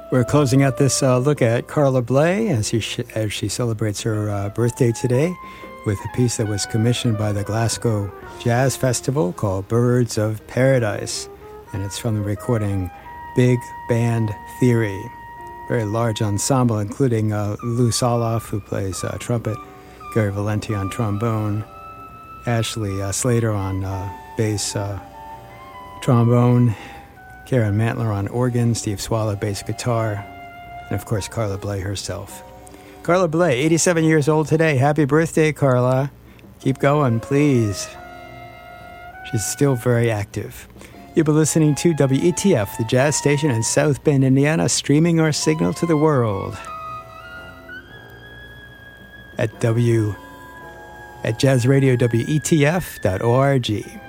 We're closing out this look at Carla Bley as she celebrates her birthday today with a piece that was commissioned by the Glasgow Jazz Festival called Birds of Paradise. And it's from the recording Big Band Theory. Very large ensemble, including Lou Soloff, who plays trumpet, Gary Valenti on trombone, Ashley Slater on bass, trombone, Karen Mantler on organ, Steve Swallow bass guitar, and of course Carla Bley herself. Carla Bley, 87 years old today. Happy birthday, Carla. Keep going, please. She's still very active. You've been listening to WETF, the jazz station in South Bend, Indiana, streaming our signal to the world at jazzradiowetf.org.